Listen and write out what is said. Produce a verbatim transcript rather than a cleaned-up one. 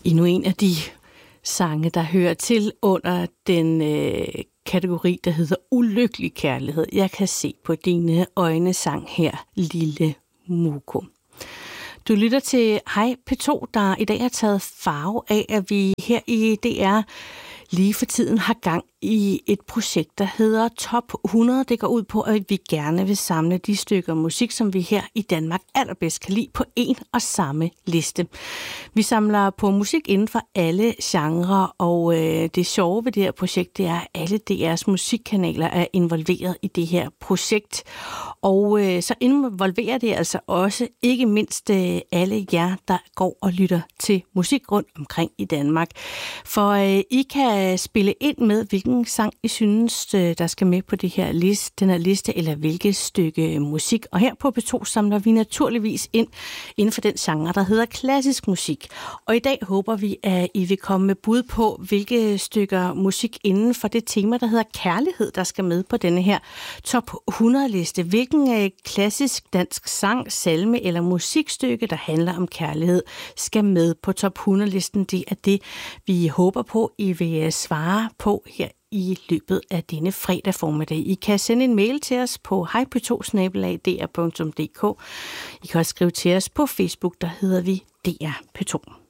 endnu en af de sange, der hører til under den øh, kategori, der hedder ulykkelig kærlighed. Jeg kan se på dine øjne, sang her, Lille Muko. Du lytter til Hej P to, der i dag har taget farve af, at vi her i D R lige for tiden har gang i et projekt, der hedder Top hundrede. Det går ud på, at vi gerne vil samle de stykker musik, som vi her i Danmark allerbedst kan lide, på en og samme liste. Vi samler på musik inden for alle genrer, og øh, det sjove ved det her projekt, det er, at alle D R's musikkanaler er involveret i det her projekt. Og øh, så involverer det altså også ikke mindst øh, alle jer, der går og lytter til musik rundt omkring i Danmark. For øh, I kan spille ind med, hvilken sang I synes, der skal med på det her liste, den her liste, eller hvilket stykke musik. Og her på P to samler vi naturligvis ind inden for den genre, der hedder klassisk musik. Og i dag håber vi, at I vil komme med bud på, hvilke stykker musik inden for det tema, der hedder kærlighed, der skal med på denne her top hundrede liste. Hvilken klassisk dansk sang, salme eller musikstykke, der handler om kærlighed, skal med på top hundrede listen. Det er det, vi håber på, I vil svare på her i løbet af denne fredag formiddag. I kan sende en mail til os på hej p to snabel-a d r punktum d k. I kan også skrive til os på Facebook, der hedder vi D R P to.